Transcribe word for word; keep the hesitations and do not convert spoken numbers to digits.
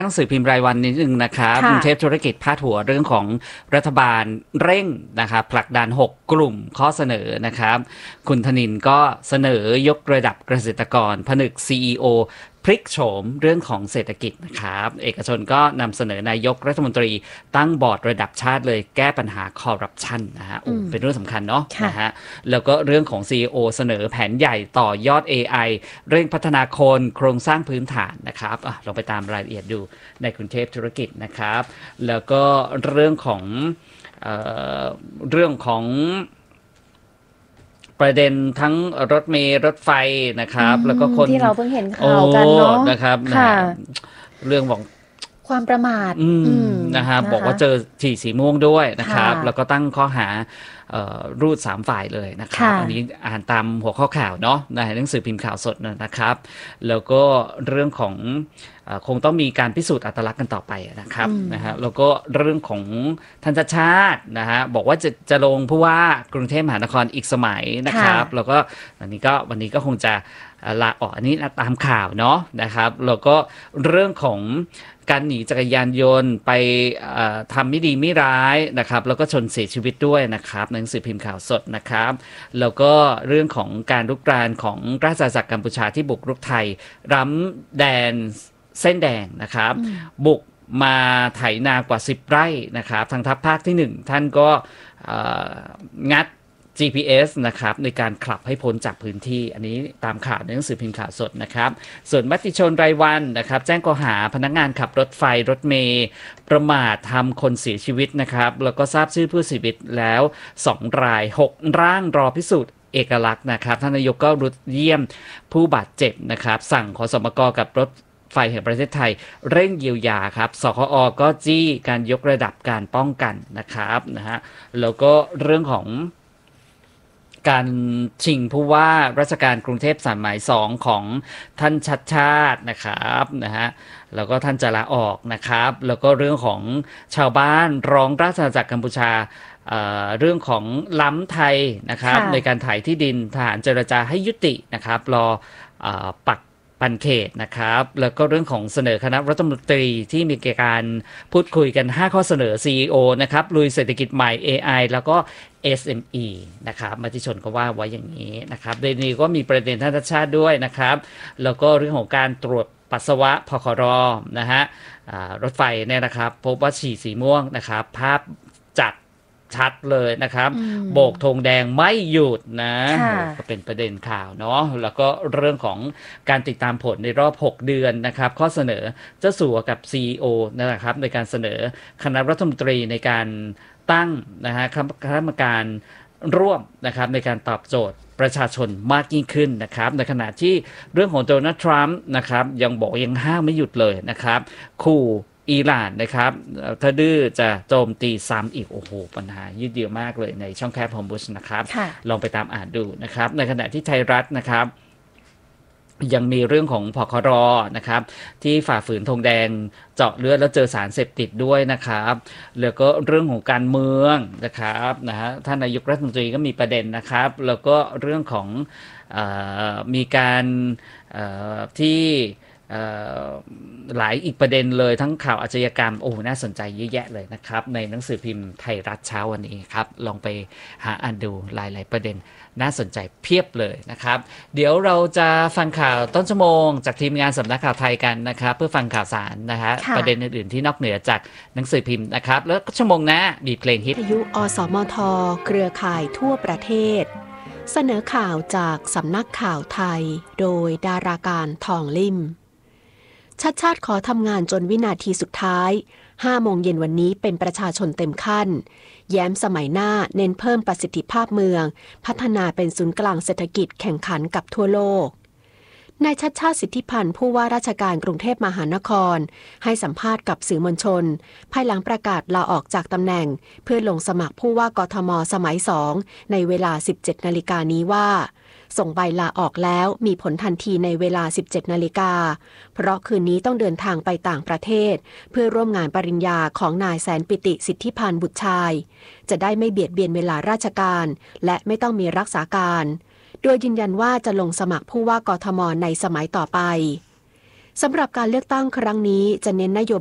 หนังสือพิมพ์รายวันนิดนึงนะครับกรุงเทพธุรกิจพาดหัวเรื่องของรัฐบาลเร่งนะครับผลักดันหกกลุ่มข้อเสนอนะครับคุณธนินก็เสนอยกระดับเกษตรกรผนึก ซี อี โอ พลิกโฉมเรื่องของเศรษฐกิจนะครับเอกชนก็นำเสนอนายกรัฐมนตรีตั้งบอร์ดระดับชาติเลยแก้ปัญหาคอร์รัปชันนะฮะเป็นเรื่องสำคัญเนาะนะฮะแล้วก็เรื่องของ ซี อี โอ เสนอแผนใหญ่ต่อยอด เอ ไอ เร่งพัฒนาคนโครงสร้างพื้นฐานนะครับลองไปตามรายละเอียดดูในกรุงเทพธุรกิจนะครับแล้วก็เรื่องของเอ่อเรื่องของประเด็นทั้งรถเมล์รถไฟนะครับแล้วก็คนที่เราเพิ่งเห็นข่าวกันเนาะนะครับเรื่องบอกความประมาทนะครับบอกว่าเจอฉี่สีม่วงด้วยนะครับแล้วก็ตั้งข้อหารูดสามฝ่ายเลยนะครับอันนี้อ่านตามหัวข้อข่าวเนาะในหนังสือพิมพ์ข่าวสดนะครับแล้วก็เรื่องของคงต้องมีการพิสูจน์อัตลักษณ์กันต่อไปนะครับนะฮะแล้วก็เรื่องของท่านชาติชาตินะฮะบอกว่าจะจะลงผู้ว่ากรุงเทพมหานครอีกสมัยนะครับแล้วก็วันนี้ก็วันนี้ก็คงจะลาออกอันนี้ตามข่าวเนาะนะครับแล้วก็เรื่องของการหนีจักรยานยนต์ไปทำไม่ดีไม่ร้ายนะครับแล้วก็ชนเสียชีวิตด้วยนะครับหนังสือพิมพ์ข่าวสดนะครับแล้วก็เรื่องของการรุกรานของราชอาณาจักรกัมพูชาที่บุกรุกไทยล้ำแดนเส้นแดงนะครับบุกมาไถนากว่าสิบไร่นะครับทางทัพภาคที่หนึ่งท่านก็งัด จี พี เอส นะครับในการขับให้พ้นจากพื้นที่อันนี้ตามข่าวในหนังสือพิมพ์ข่าวสดนะครับส่วนมติชนรายวันนะครับแจ้งข้อหาพนักงานขับรถไฟรถเมล์ประมาททำคนเสียชีวิตนะครับแล้วก็ทราบชื่อผู้เสียชีวิตแล้วสองรายหกร่างรอพิสูจน์เอกลักษณ์นะครับท่านนายกก็รุดเยี่ยมผู้บาดเจ็บนะครับสั่งขสมกกับรถไฟแห่งประเทศไทยเร่งเยียวยาครับสคอก็จี้การยกระดับการป้องกันนะครับนะฮะแล้วก็เรื่องของการชิงผู้ว่าราชการกรุงเทพสมัยสองของท่านชัดชาตินะครับนะฮะแล้วก็ท่านจะลาออกนะครับแล้วก็เรื่องของชาวบ้านร้องราชอาณาจักรกัมพูชา เอ่อ เรื่องของล้ำไทยนะครับในการถ่ายที่ดินทหารเจรจาให้ยุตินะครับรอเอ่อปักปันเขตนะครับแล้วก็เรื่องของเสนอคณะรัฐมนตรีที่มีการพูดคุยกันห้าข้อเสนอ ซี อี โอ นะครับลุยเศรษฐกิจใหม่ เอ ไอ แล้วก็ เอส เอ็ม อี นะครับมติชนก็ว่าไว้อย่างนี้นะครับในนี้ก็มีประเด็นท่านชาติด้วยนะครับแล้วก็เรื่องของการตรวจปัสสาวะพครนะฮะรถไฟเนี่ยนะครับพบว่าฉี่สีม่วงนะครับภาพจัดชัดเลยนะครับโบกธงแดงไม่หยุดนะก็เป็นประเด็นข่าวเนาะแล้วก็เรื่องของการติดตามผลในรอบหกเดือนนะครับข้อเสนอเจ้าสัวกับ ซี อี โอ นะครับในการเสนอคณะรัฐมนตรีในการตั้งนะฮะคณะกรรมการร่วมนะครับในการตอบโจทย์ประชาชนมากยิ่งขึ้นนะครับในขณะที่เรื่องของโดนัลด์ทรัมป์นะครับยังบอกยังห้ามไม่หยุดเลยนะครับขู่อิหร่านนะครับถ้าดื้อจะโจมตีซ้ำอีกโอ้โหปัญหายืดเยื้อมากเลยในช่องแคบฮอร์มุสนะครับลองไปตามอ่านดูนะครับในขณะที่ไทยรัฐนะครับยังมีเรื่องของพครนะครับที่ฝ่าฝืนธงแดงเจาะเลือดแล้วเจอสารเสพติดด้วยนะครับแล้วก็เรื่องของการเมืองนะครับนะฮะท่านนายกรัฐมนตรีก็มีประเด็นนะครับแล้วก็เรื่องของเอ่อมีการเอ่อที่หลายอีกประเด็นเลยทั้งข่าวอาชญากรรมโอ้น่าสนใจเยอะแยะเลยนะครับในหนังสือพิมพ์ไทยรัฐเช้าวันนี้ครับลองไปหาอ่านดูหลายๆประเด็นน่าสนใจเพียบเลยนะครับเดี๋ยวเราจะฟังข่าวต้นชั่วโมงจากทีมงานสำนักข่าวไทยกันนะครับเพื่อฟังข่าวสารนะฮะประเด็นอื่นๆที่นอกเหนือจากหนังสือพิมพ์นะครับแล้วชั่วโมงหน้ามีเพลงฮิตวิทยุอสมทเครือข่ายทั่วประเทศเสนอข่าวจากสำนักข่าวไทยโดยดาราการทองลิ่มชัดชาติขอทำงานจนวินาทีสุดท้ายห้าโมงเย็นวันนี้เป็นประชาชนเต็มขั้นแย้มสมัยหน้าเน้นเพิ่มประสิทธิภาพเมืองพัฒนาเป็นศูนย์กลางเศรษฐกิจแข่งขันกับทั่วโลกนายชัดชาติสิทธิพันธ์ผู้ว่าราชการกรุงเทพมหานครให้สัมภาษณ์กับสื่อมวลชนภายหลังประกาศลาออกจากตำแหน่งเพื่อลงสมัครผู้ว่ากทมสมัยสองในเวลา สิบเจ็ดนาฬิกานี้ว่าส่งใบลาออกแล้วมีผลทันทีในเวลา สิบเจ็ดนาฬิกาเพราะคืนนี้ต้องเดินทางไปต่างประเทศเพื่อร่วมงานปริญญาของนายแสนปิติสิทธิพันธ์บุตรชายจะได้ไม่เบียดเบียนเวลาราชการและไม่ต้องมีรักษาการโดยยืนยันว่าจะลงสมัครผู้ว่ากทมในสมัยต่อไปสำหรับการเลือกตั้งครั้งนี้จะเน้นนโย